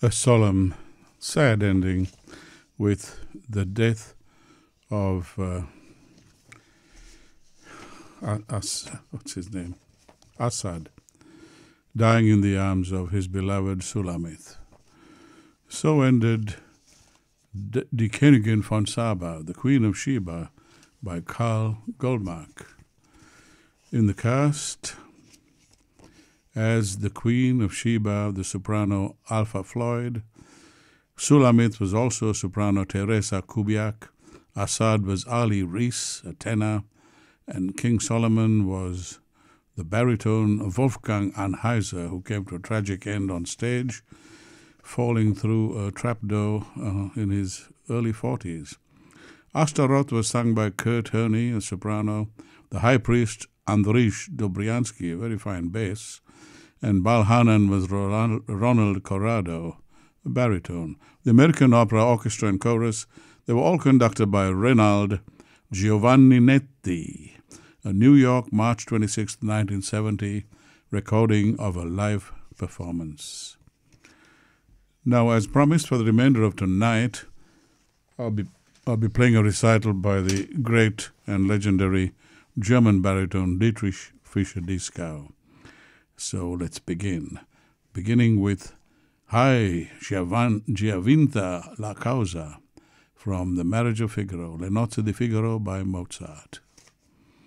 a solemn, sad ending with the death of what's his name? Assad, dying in the arms of his beloved Sulamith. So ended Die Königin von Saba, the Queen of Sheba, by Karl Goldmark. In the cast, as the Queen of Sheba, the soprano Alpha Floyd. Sulamith was also soprano Teresa Kubiak. Assad was Ali Rees, a tenor. And King Solomon was the baritone Wolfgang Anheuser, who came to a tragic end on stage, falling through a trapdoor in his early 40s. Astaroth was sung by Kurt Herney, a soprano, the high priest Andriy Dobriansky, a very fine bass, and Balhanan was Ronald Corrado, a baritone. The American Opera Orchestra and Chorus, they were all conducted by Renald Giovanninetti, a New York, March 26, 1970, recording of a live performance. Now, as promised for the remainder of tonight, I'll be playing a recital by the great and legendary German baritone Dietrich Fischer-Dieskau. So let's begin. Beginning with Hai Giavinta la Causa from The Marriage of Figaro, Le Nozze di Figaro by Mozart.